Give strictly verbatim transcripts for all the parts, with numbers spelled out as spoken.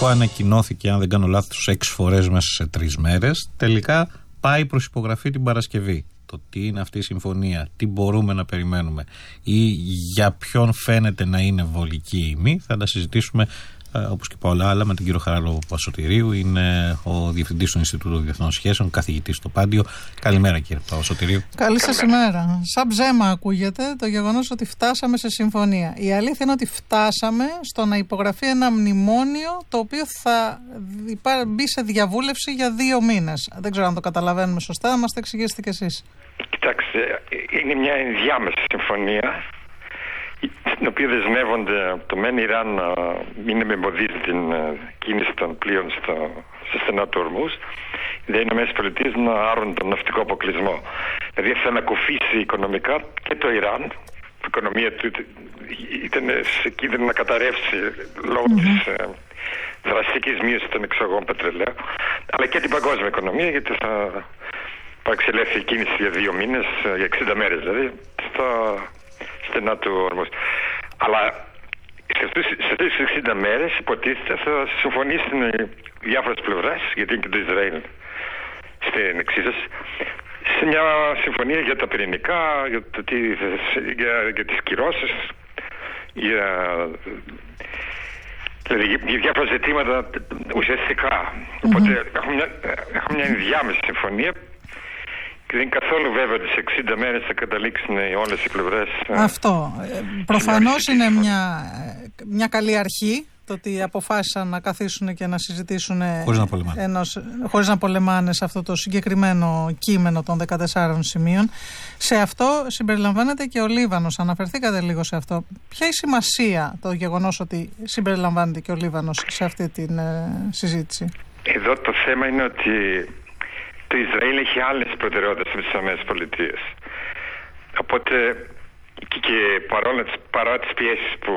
αφού ανακοινώθηκε, αν δεν κάνω λάθος, έξι φορές μέσα σε τρεις μέρες, τελικά πάει προς υπογραφή την Παρασκευή. Το τι είναι αυτή η συμφωνία, τι μπορούμε να περιμένουμε ή για ποιον φαίνεται να είναι βολική ή μη, θα τα συζητήσουμε όπως και πολλά άλλα με τον κύριο Χαράλο Παπασωτηρίου. Είναι ο διευθυντής του Ινστιτούτου Διεθνών Σχέσεων, καθηγητής στο Πάντιο. Καλημέρα, κύριε Παπασωτηρίου. Καλή σας ημέρα. Σαν ψέμα ακούγεται το γεγονός ότι φτάσαμε σε συμφωνία. Η αλήθεια είναι ότι φτάσαμε στο να υπογραφεί ένα μνημόνιο το οποίο θα μπει σε διαβούλευση για δύο μήνες. Δεν ξέρω αν το καταλαβαίνουμε σωστά, να μας το εξηγήσετε κι εσείς. Κοιτάξτε, είναι μια ενδιάμεση συμφωνία, στην οποία δεσμεύονται το μεν Ιράν να μην εμποδίζει την κίνηση των πλοίων στο, στο στενό του Ορμούζ, οι Ηνωμένες Πολιτείες να άρουν τον ναυτικό αποκλεισμό. Δηλαδή θα ανακουφίσει οικονομικά και το Ιράν, η οικονομία του ήταν σε κίνδυνο να καταρρεύσει λόγω mm-hmm. της ε, δραστικής μείωσης των εξαγωγών πετρελαίου, αλλά και την παγκόσμια οικονομία, γιατί θα υπάρξει ελεύθερη κίνηση για δύο μήνες, για εξήντα μέρες δηλαδή, στα στενά του Ορμούζ. Αλλά σε αυτές τις εξήντα μέρες υποτίθεται θα συμφωνήσουν οι διάφορες πλευρές, γιατί είναι και το Ισραήλ στην εξίσωση, σε μια συμφωνία για τα πυρηνικά, για, το τι, για, για τις κυρώσεις, για, δηλαδή, για διάφορα ζητήματα ουσιαστικά. Mm-hmm. Οπότε έχουμε μια, έχουμε μια ενδιάμεση συμφωνία. Δεν είναι καθόλου βέβαιο ότι σε εξήντα μέρες θα καταλήξουν όλες οι πλευρές. Αυτό. Προφανώς είναι μια, μια καλή αρχή το ότι αποφάσισαν να καθίσουν και να συζητήσουν χωρίς να πολεμάνε, ενός, χωρίς να πολεμάνε σε αυτό το συγκεκριμένο κείμενο των δεκατεσσάρων σημείων. Σε αυτό συμπεριλαμβάνεται και ο Λίβανος. Αναφερθήκατε λίγο σε αυτό. Ποια είναι η σημασία το γεγονός ότι συμπεριλαμβάνεται και ο Λίβανος σε αυτή τη ε, συζήτηση? Εδώ το θέμα είναι ότι το Ισραήλ έχει άλλες προτεραιότητες με τις ΗΠΑ. Οπότε και παρόλα τις, παρά τις πιέσεις που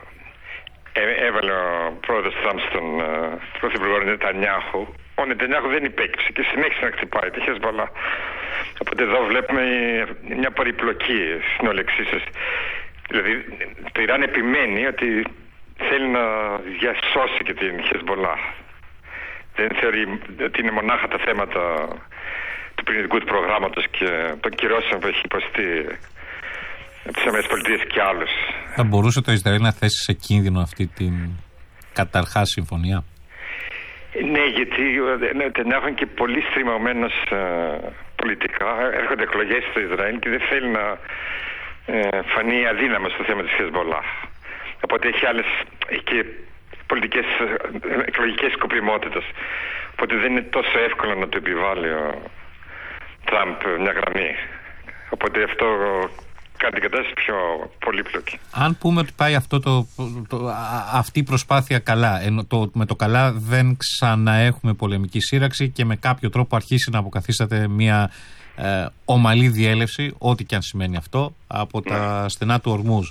έβαλε ο πρόεδρος Τραμπ στον uh, πρωθυπουργό Νετανιάχου, ο Νετανιάχου δεν υπέκυψε και συνέχισε να χτυπάει τη Χεσμπολάχ. Οπότε εδώ βλέπουμε μια περιπλοκή στην όλη εξίσωση. Δηλαδή το Ιράν επιμένει ότι θέλει να διασώσει και την Χεσμπολάχ. Δεν θεωρεί ότι είναι μονάχα τα θέματα του πυρηνικού του προγράμματος και των κυρώσεων που έχει υποστεί από τις ΗΠΑ και άλλους. Θα μπορούσε το Ισραήλ να θέσει σε κίνδυνο αυτή την καταρχάς συμφωνία? Ναι, γιατί δεν έχουν και πολύ στριμωμένος πολιτικά. Έρχονται εκλογές στο Ισραήλ και δεν θέλει να ε, φανεί αδύναμο στο θέμα της Χεσμπολάχ. Οπότε έχει άλλες έχει και πολιτικές, εκλογικές σκοπιμότητες. Οπότε δεν είναι τόσο εύκολο να το επιβάλλει ο Τραμπ μια γραμμή. Οπότε αυτό κάνει την κατάσταση πιο πολύπλοκη. Αν πούμε ότι πάει αυτό το, το, α, αυτή η προσπάθεια καλά, ενώ το, με το καλά δεν ξαναέχουμε πολεμική σύραξη και με κάποιο τρόπο αρχίσει να αποκαθίσταται μια ε, ομαλή διέλευση, ό,τι και αν σημαίνει αυτό, από τα ναι. στενά του Ορμούζ.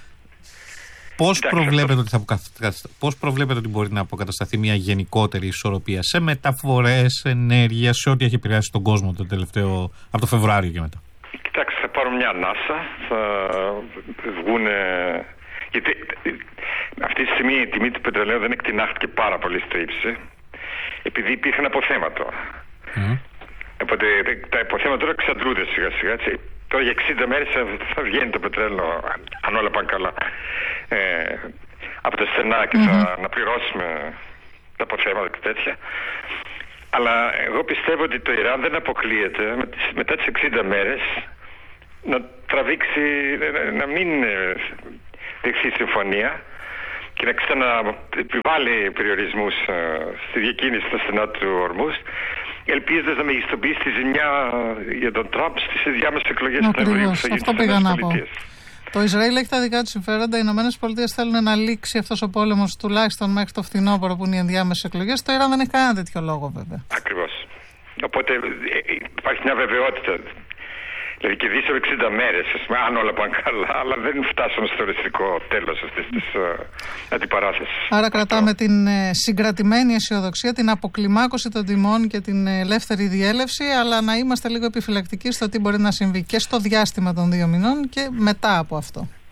Πώς προβλέπετε, ότι θα πώς προβλέπετε ότι μπορεί να αποκατασταθεί μια γενικότερη ισορροπία σε μεταφορές, ενέργεια, σε ό,τι έχει επηρεάσει τον κόσμο το τελευταίο, από το Φεβρουάριο και μετά? Κοιτάξτε, θα πάρουν μια ανάσα, θα βγουν. Γιατί αυτή τη στιγμή η τιμή του πετρελαίου δεν εκτινάχθηκε πάρα πολύ στο ύψη, επειδή υπήρχαν αποθέματα. Mm. Οπότε τα αποθέματα τώρα εξαντλούνται σιγά σιγά. Έτσι. Τώρα για εξήντα μέρες θα βγαίνει το πετρέλαιο, αν όλα πάνε καλά, ε, από τα στενά και mm-hmm. θα να πληρώσουμε τα αποθέματα και τέτοια. Αλλά εγώ πιστεύω ότι το Ιράν δεν αποκλείεται μετά τις εξήντα μέρες να τραβήξει, να μην δεχθεί συμφωνία και να ξαναεπιβάλλει περιορισμούς στη διακίνηση στα στενά του Ορμούζ, ελπίζοντας να μεγιστοποιήσει τη ζημιά για τον Τραμπ στις ενδιάμεσες εκλογές του Νοεμβρίου. Αυτό πήγα να πω. Το Ισραήλ έχει τα δικά του συμφέροντα. Οι Ηνωμένες Πολιτείες θέλουν να λήξει αυτός ο πόλεμος τουλάχιστον μέχρι το φθινόπωρο που είναι οι ενδιάμεσες εκλογές. Το Ιράν δεν έχει κανένα τέτοιο λόγο, βέβαια. Ακριβώς. Οπότε υπάρχει μια βεβαιότητα. Δηλαδή και δύο εξήντα μέρες, αν όλα πάνε καλά, αλλά δεν φτάσαμε στο οριστικό τέλος αυτής της uh, αντιπαράθεσης. Άρα κρατάμε την ε, συγκρατημένη αισιοδοξία, την αποκλιμάκωση των τιμών και την ελεύθερη διέλευση, αλλά να είμαστε λίγο επιφυλακτικοί στο τι μπορεί να συμβεί και στο διάστημα των δύο μηνών και μετά από αυτό.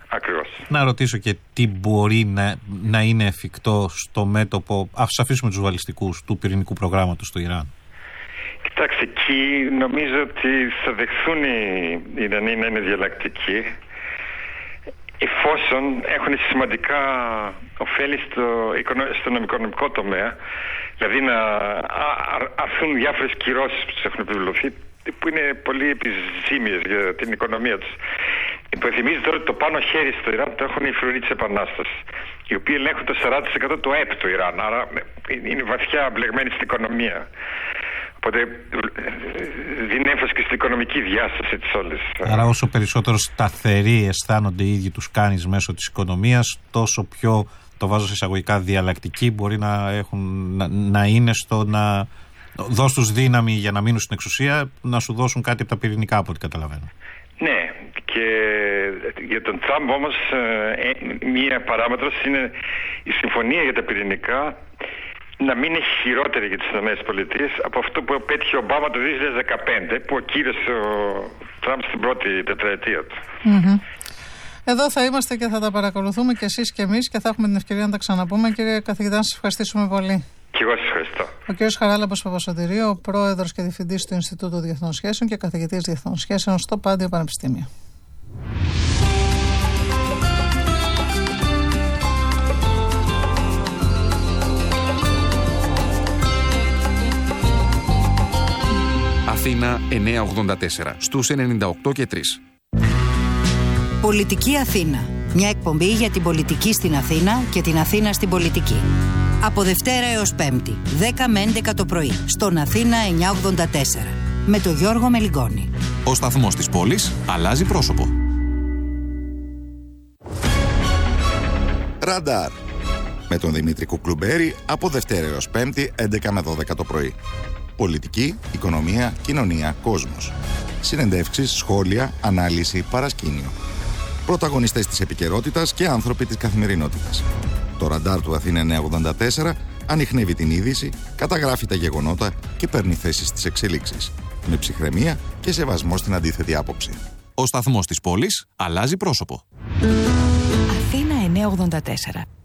Ακριβώς. Να ρωτήσω και τι μπορεί να, να είναι εφικτό στο μέτωπο, ας αφήσουμε τους βαλιστικούς, του πυρηνικού προγράμματος στο Ιράν. Κοιτάξτε, εκεί νομίζω ότι θα δεχθούν οι Ιρανοί να είναι διαλλακτικοί, εφόσον έχουν σημαντικά ωφέλη στο, στον οικονομικό τομέα, δηλαδή να αρθούν διάφορες κυρώσεις που τους έχουν επιβληθεί, που είναι πολύ επιζήμιες για την οικονομία τους. Υποθυμίζω τώρα ότι το πάνω χέρι στο Ιράν το έχουν οι φρουροί της Επανάστασης, οι οποίοι ελέγχουν το σαράντα τοις εκατό του ΑΕΠ του Ιράν, άρα είναι βαθιά μπλεγμένοι στην οικονομία. Οπότε δίνει έμφαση και στην οικονομική διάσταση της όλης. Άρα όσο περισσότερο σταθεροί αισθάνονται οι ίδιοι τους κάνεις μέσω της οικονομίας, τόσο πιο, το βάζω σε εισαγωγικά, διαλλακτικοί μπορεί να, έχουν, να, να είναι στο να δώσουν τους δύναμη για να μείνουν στην εξουσία, να σου δώσουν κάτι από τα πυρηνικά, από ό,τι καταλαβαίνω. Ναι, και για τον Τραμπ όμως μία παράμετρος είναι η συμφωνία για τα πυρηνικά να μην είναι χειρότερη για τις ΗΠΑ από αυτό που πέτυχε ο Ομπάμα το δύο χιλιάδες δεκαπέντε, που ακύρωσε ο Τραμπ στην πρώτη τετραετία του. Mm-hmm. Εδώ θα είμαστε και θα τα παρακολουθούμε και εσείς και εμείς και θα έχουμε την ευκαιρία να τα ξαναπούμε. Κύριε καθηγητά, να σας ευχαριστήσουμε πολύ. Και εγώ σας ευχαριστώ. Ο κύριος Χαράλαμπος Παπασωτηρίου, πρόεδρος και διευθυντής του Ινστιτούτου Διεθνών Σχέσεων και καθηγητής Διεθνών Σχέσεων στο Πάντιο Πανεπιστήμιο. Αθήνα εννιακόσια ογδόντα τέσσερα στους ενενήντα οκτώ και τρία. Πολιτική Αθήνα. Μια εκπομπή για την πολιτική στην Αθήνα και την Αθήνα στην πολιτική. Από Δευτέρα έως Πέμπτη, δέκα με έντεκα το πρωί, στον Αθήνα εννιακόσια ογδόντα τέσσερα. Με τον Γιώργο Μελιγόνη. Ο σταθμός της πόλης αλλάζει πρόσωπο. Ραντάρ. Με τον Δημήτρη Κουκλουμπέρη από Δευτέρα έως Πέμπτη, έντεκα με δώδεκα το πρωί. Πολιτική, οικονομία, κοινωνία, κόσμος. Συνεντεύξεις, σχόλια, ανάλυση, παρασκήνιο. Πρωταγωνιστές της επικαιρότητας και άνθρωποι της καθημερινότητας. Το ραντάρ του Αθήνα εννιακόσια ογδόντα τέσσερα ανιχνεύει την είδηση, καταγράφει τα γεγονότα και παίρνει θέση στις εξελίξεις. Με ψυχραιμία και σεβασμό στην αντίθετη άποψη. Ο σταθμός της πόλης αλλάζει πρόσωπο. Αθήνα εννιακόσια ογδόντα τέσσερα.